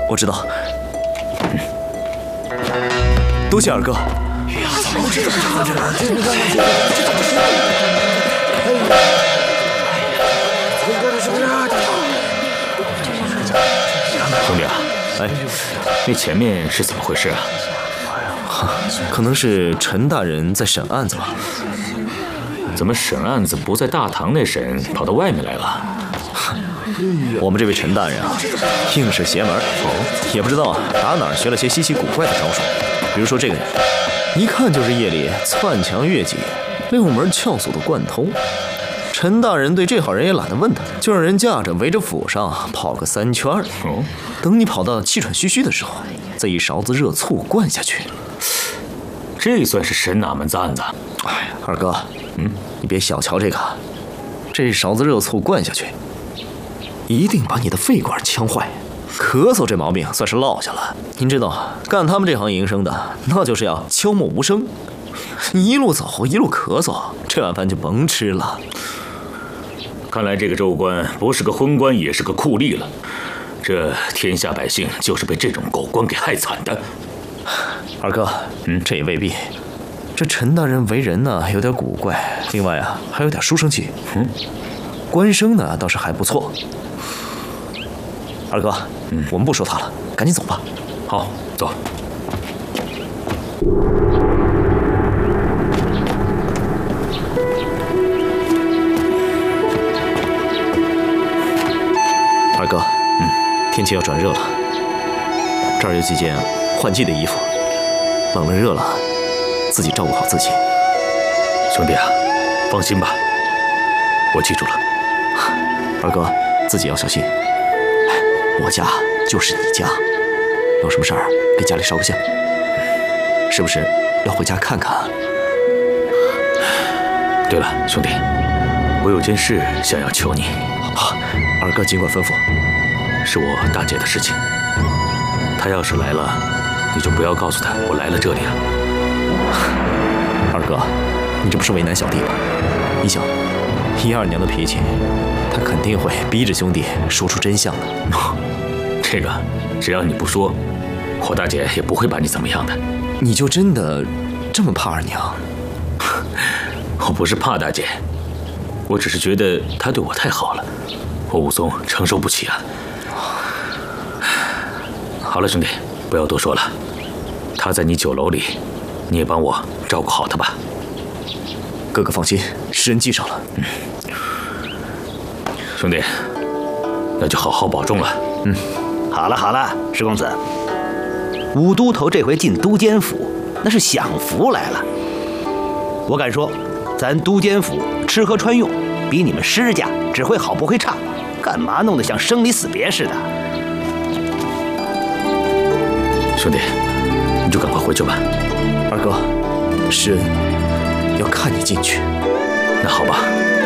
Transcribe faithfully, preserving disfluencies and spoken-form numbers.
我知道。嗯、多谢二哥。 哎呀，怎么这这这这这这这兄弟啊，哎，那前面是怎么回事啊？ 可能是陈大人在审案子吧？ 怎么审案子不在大堂内审，跑到外面来了？ 我们这位陈大人啊，硬是邪门哦，也不知道打哪儿学了些稀奇古怪的招数。比如说这个人，一看就是夜里窜墙越脊、六门撬锁的惯偷。陈大人对这号人也懒得问他，就让人架着围着府上跑个三圈。 哦， 等你跑到气喘吁吁的时候，再一勺子热醋灌下去。 这算是审哪门子案子？ 哎呀，二哥，嗯，你别小瞧这个，这一勺子热醋灌下去，一定把你的肺管呛坏。咳嗽这毛病算是落下了。您知道，干他们这行营生的，那就是要悄默无声。你一路走一路咳嗽，这碗饭就甭吃了。 看来这个州官不是个昏官，也是个酷吏了。这天下百姓就是被这种狗官给害惨的。 二哥，嗯，这也未必。这陈大人为人呢有点古怪，另外啊还有点书生气。嗯，官声呢倒是还不错。二哥，嗯，我们不说他了，赶紧走吧。 好，走。 二哥，嗯，天气要转热了，这儿有几件换季的衣服，冷了热了，自己照顾好自己。 兄弟啊，放心吧，我记住了。 二哥，自己要小心。我家就是你家，有什么事儿给家里捎个信，是不是要回家看看啊？ 对了，兄弟，我有件事想要求你。 好，二哥尽管吩咐。 是我大姐的事情，她要是来了，你就不要告诉她我来了这里啊。 二哥，你这不是为难小弟吗？你想，一二娘的脾气，她肯定会逼着兄弟说出真相的。 这个只要你不说，我大姐也不会把你怎么样的。 你就真的这么怕二娘？ 我不是怕大姐，我只是觉得她对我太好了，我武松承受不起啊。好了，兄弟，不要多说了。她在你酒楼里，你也帮我照顾好她吧。 哥哥放心，师恩记上了。 嗯，兄弟，那就好好保重了。 嗯。 好了好了，石公子，武都头这回进都监府，那是享福来了。我敢说，咱都监府吃喝穿用比你们施家只会好不会差，干嘛弄得像生离死别似的？ 兄弟，你就赶快回去吧。 二哥，施恩要看你进去。 那好吧。